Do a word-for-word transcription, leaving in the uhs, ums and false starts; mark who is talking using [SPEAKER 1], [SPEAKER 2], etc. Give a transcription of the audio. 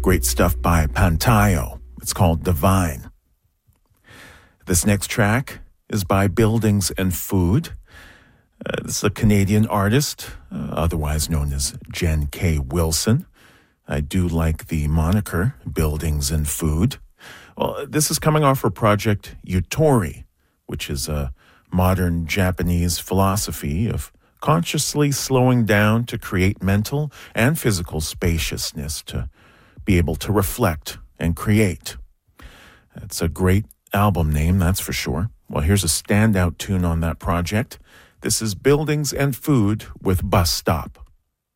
[SPEAKER 1] great stuff by Pantayo. It's called Divine. This next track is by Buildings and Food. Uh, this is a Canadian artist, uh, otherwise known as Jen K. Wilson. I do like the moniker, Buildings and Food. Well, this is coming off her project Yutori, which is a modern Japanese philosophy of consciously slowing down to create mental and physical spaciousness to be able to reflect and create. It's a great album name, that's for sure. Well, here's a standout tune on that project. This is Buildings and Food with Bus Stop.